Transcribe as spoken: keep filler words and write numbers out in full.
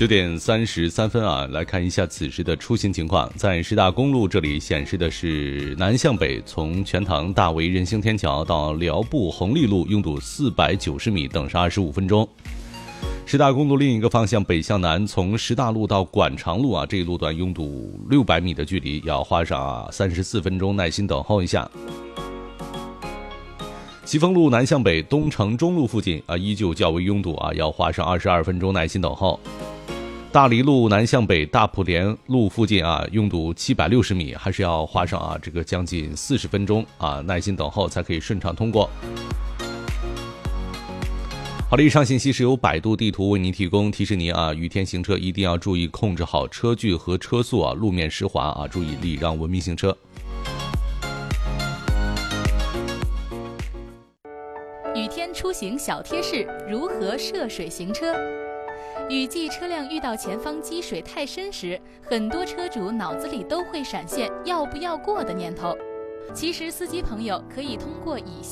九点三十三分啊，来看一下此时的出行情况。在十大公路这里显示的是南向北，从全塘大围人行天桥到辽埠红利路拥堵四百九十米，等上二十五分钟。十大公路另一个方向北向南，从十大路到管长路啊，这一路段拥堵六百米的距离，要花上啊三十四分钟，耐心等候一下。西丰路南向北东城中路附近啊，依旧较为拥堵啊，要花上二十二分钟，耐心等候。大黎路南向北大埔连路附近啊，拥堵七百六十米，还是要花上啊这个将近四十分钟啊，耐心等候才可以顺畅通过。好的，以上信息是由百度地图为您提供，提示您啊，雨天行车一定要注意控制好车距和车速啊，路面湿滑啊，注意礼让文明行车。 雨天出行小贴士：如何涉水行车？雨季车辆遇到前方积水太深时，很多车主脑子里都会闪现要不要过的念头。其实司机朋友可以通过以下